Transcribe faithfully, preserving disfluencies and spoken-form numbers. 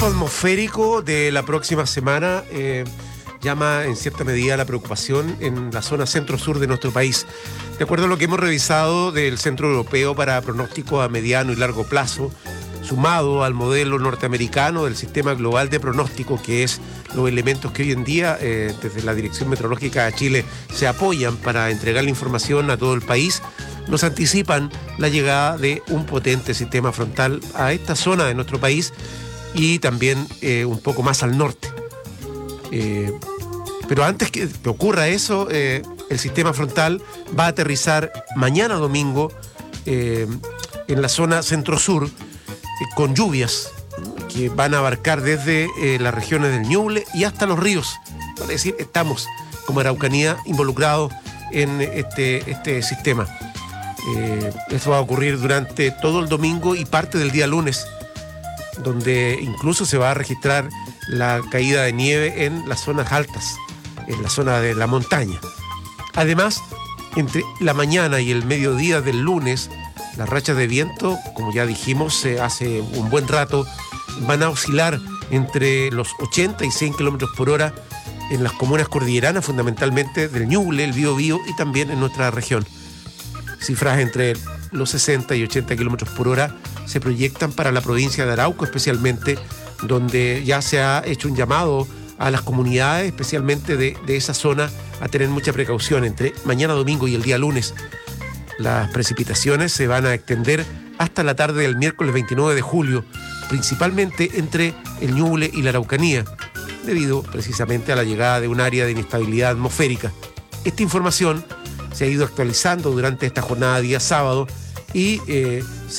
Atmosférico de la próxima semana eh, llama en cierta medida la preocupación en la zona centro-sur de nuestro país. De acuerdo a lo que hemos revisado del Centro Europeo para Pronóstico a Mediano y Largo Plazo, sumado al modelo norteamericano del Sistema Global de Pronóstico, que es los elementos que hoy en día eh, desde la Dirección Meteorológica de Chile se apoyan para entregar la información a todo el país, nos anticipan la llegada de un potente sistema frontal a esta zona de nuestro país y también eh, un poco más al norte. Eh, pero antes que, que ocurra eso, eh, el sistema frontal va a aterrizar mañana domingo eh, en la zona centro-sur eh, con lluvias que van a abarcar desde eh, las regiones del Ñuble y hasta los ríos. Es decir, estamos como Araucanía involucrados en este, este sistema. Eh, esto va a ocurrir durante todo el domingo y parte del día lunes, donde incluso se va a registrar la caída de nieve en las zonas altas, en la zona de la montaña. Además, entre la mañana y el mediodía del lunes, las rachas de viento, como ya dijimos eh, hace un buen rato, van a oscilar entre los ochenta y cien kilómetros por hora en las comunas cordilleranas, fundamentalmente del Ñuble, el Biobío y también en nuestra región. Cifras entre los sesenta y ochenta kilómetros por hora se proyectan para la provincia de Arauco, especialmente, donde ya se ha hecho un llamado a las comunidades, especialmente de, de esa zona, a tener mucha precaución. Entre mañana domingo y el día lunes, las precipitaciones se van a extender hasta la tarde del miércoles veintinueve de julio, principalmente entre el Ñuble y la Araucanía, debido precisamente a la llegada de un área de inestabilidad atmosférica. Esta información se ha ido actualizando durante esta jornada día sábado y eh,